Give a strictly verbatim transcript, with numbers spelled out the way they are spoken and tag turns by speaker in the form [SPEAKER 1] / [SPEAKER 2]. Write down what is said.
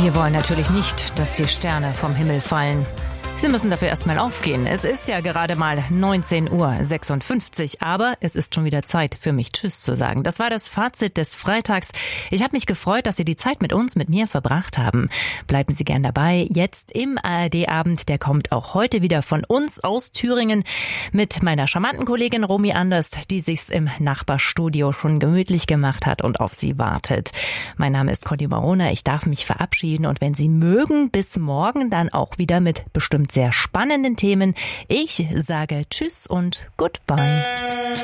[SPEAKER 1] Wir wollen natürlich nicht, dass die Sterne vom Himmel fallen. Sie müssen dafür erstmal aufgehen. Es ist ja gerade mal neunzehn Uhr sechsundfünfzig, aber es ist schon wieder Zeit für mich Tschüss zu sagen. Das war das Fazit des Freitags. Ich habe mich gefreut, dass Sie die Zeit mit uns, mit mir verbracht haben. Bleiben Sie gern dabei. Jetzt im A R D-Abend, der kommt auch heute wieder von uns aus Thüringen mit meiner charmanten Kollegin Romy Anders, die sich's im Nachbarstudio schon gemütlich gemacht hat und auf Sie wartet. Mein Name ist Conny Marona. Ich darf mich verabschieden und wenn Sie mögen, bis morgen dann auch wieder mit bestimmt sehr spannenden Themen. Ich sage Tschüss und Goodbye.